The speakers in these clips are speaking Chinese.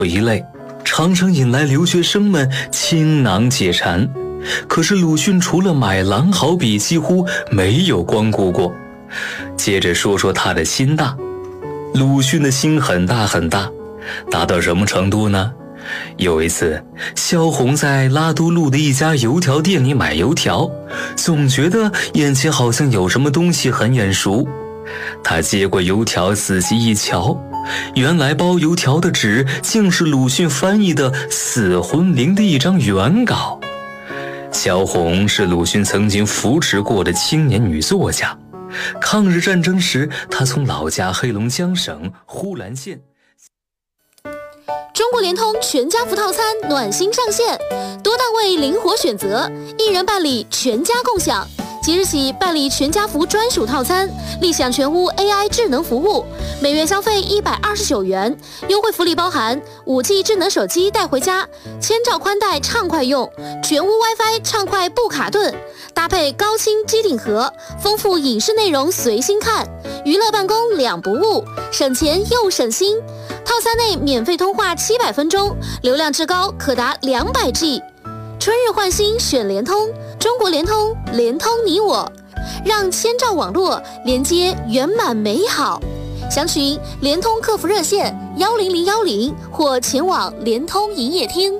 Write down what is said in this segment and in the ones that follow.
一类，常常引来留学生们倾囊解馋。可是鲁迅除了买狼毫笔，几乎没有光顾过。接着说说他的心大。鲁迅的心很大很大，大到什么程度呢？有一次，萧红在拉都路的一家油条店里买油条，总觉得眼前好像有什么东西很眼熟。他接过油条仔细一瞧，原来包油条的纸竟是鲁迅翻译的《死魂灵》的一张原稿。萧红是鲁迅曾经扶持过的青年女作家。抗日战争时，她从老家黑龙江省呼兰县。 中国联通全家福套餐暖心上线，多档位灵活选择，一人办理全家共享。即日起办理全家福专属套餐，立享全屋 AI 智能服务，每月消费129元，优惠福利包含5G 智能手机带回家，千兆宽带畅快用，全屋 WiFi 畅快不卡顿，搭配高清机顶盒，丰富影视内容随心看，娱乐办公两不误，省钱又省心。套餐内免费通话700分钟，流量至高可达200G。春日换新选联通，中国联通，联通你我，让千兆网络连接圆满美好。详询联通客服热线10010或前往联通营业厅。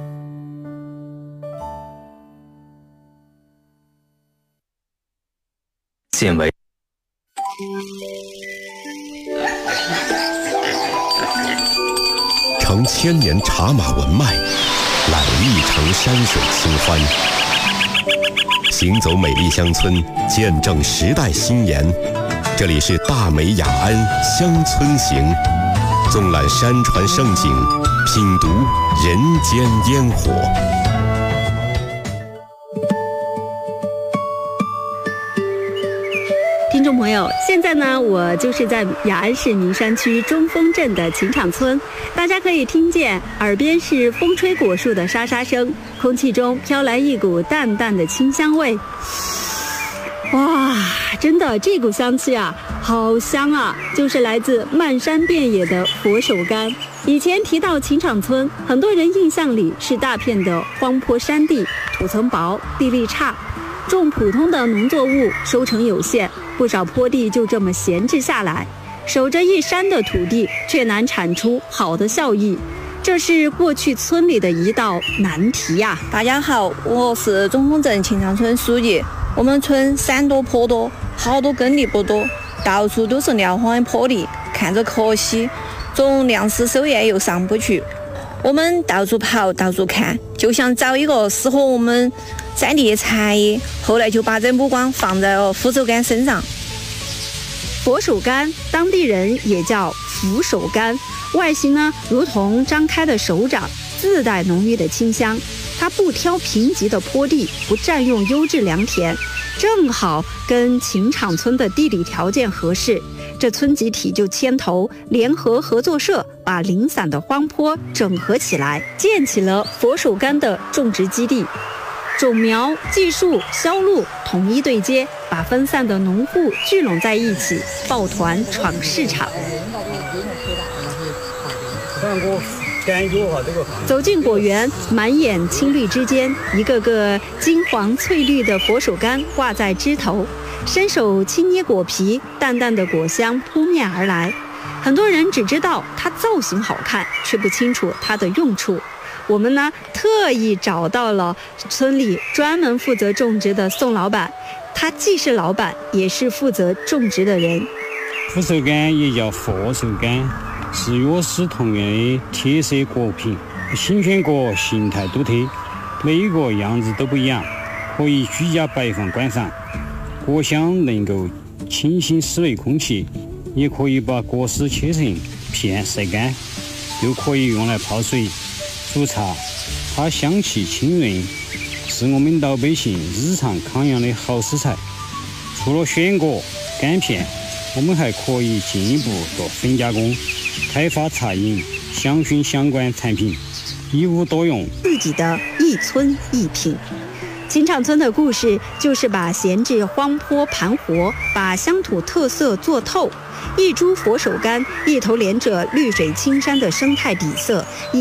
现为承千年茶马文脉，揽一城山水清欢，行走美丽乡村，见证时代新颜。这里是大美雅安乡村行，纵览山川胜景，品读人间烟火。 听众朋友，现在呢，我就是在雅安市名山区中峰镇的琴场村，大家可以听见耳边是风吹果树的沙沙声，空气中飘来一股淡淡的清香味。哇，真的，这股香气啊，好香啊，就是来自漫山遍野的佛手柑。以前提到琴场村，很多人印象里是大片的荒坡山地，土层薄，地力差，种普通的农作物收成有限，不少坡地就这么闲置下来，守着一山的土地却难产出好的效益，这是过去村里的一道难题呀。 大家好，我是中峰镇琴场村书记。我们村山多坡多，好多耕地不多，到处都是撂荒的坡地，看着可惜，种粮食收业又上不去。我们到处跑，到处看，就想找一个适合我们山地的产业，后来就把这目光放在了佛手柑身上。 佛手柑，当地人也叫福手柑，外形呢如同张开的手掌，自带浓郁的清香。它不挑贫瘠的坡地，不占用优质良田，正好跟琴场村的地理条件合适。这村集体就牵头联合合作社，把零散的荒坡整合起来，建起了佛手柑的种植基地。种苗、技术、销路统一对接，把分散的农户聚拢在一起，抱团闯市场。走进果园，满眼青绿之间，一个个金黄翠绿的佛手柑挂在枝头，伸手轻捏果皮，淡淡的果香扑面而来。很多人只知道它造型好看，却不清楚它的用处。我们呢，特意找到了村里专门负责种植的宋老板，他既是老板，也是负责种植的人。 佛手柑也叫佛手柑，是药食同源的铁色果品，新鲜果形态独特，每一个样子都不一样，可以居家摆放观赏。果香能够清新室内空气，也可以把果实切成片晒干，又可以用来泡水煮茶，它香气清润，是我们老百姓日常康养的好食材。除了选果、干片，我们还可以进一步做粉加工，开发茶饮、香薰相关产品，一物多用。 自己的一村一品。琴场村的故事就是把闲置荒坡盘活，把乡土特色做透。 一株佛手柑一头连着绿水青山的生态底色。